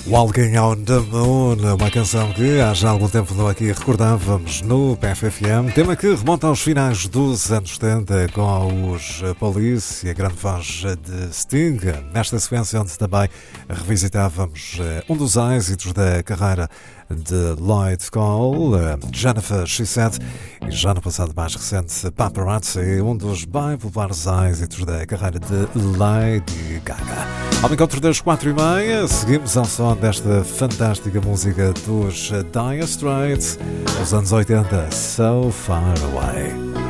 Walking on the Moon, uma canção que há já algum tempo não aqui recordávamos no PFFM, tema que remonta aos finais dos anos 70 com os Police e a grande voz de Sting. Nesta sequência onde também revisitávamos um dos êxitos da carreira de Lloyd Cole, Jennifer She Said, e já no passado mais recente Paparazzi, um dos bem populares êxitos da carreira de Lady Gaga. Ao encontro das 4h30, seguimos ao som desta fantástica música dos Dire Straits, dos anos 80, So Far Away.